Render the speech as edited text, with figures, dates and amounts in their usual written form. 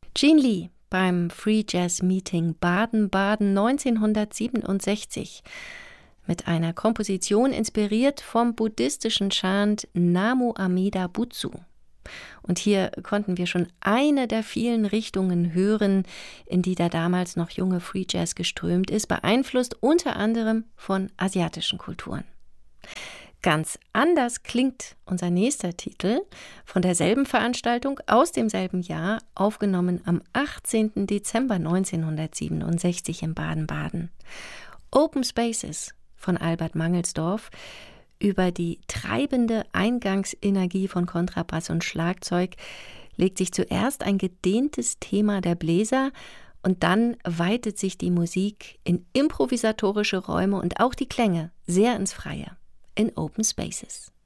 Gene Lee beim Free Jazz Meeting Baden-Baden 1967 mit einer Komposition inspiriert vom buddhistischen Chant Namu Amida Butsu. Und hier konnten wir schon eine der vielen Richtungen hören, in die der damals noch junge Free Jazz geströmt ist, beeinflusst unter anderem von asiatischen Kulturen. Ganz anders klingt unser nächster Titel von derselben Veranstaltung aus demselben Jahr, aufgenommen am 18. Dezember 1967 in Baden-Baden. Open Spaces von Albert Mangelsdorff. Über die treibende Eingangsenergie von Kontrabass und Schlagzeug legt sich zuerst ein gedehntes Thema der Bläser und dann weitet sich die Musik in improvisatorische Räume und auch die Klänge sehr ins Freie. In Open Spaces.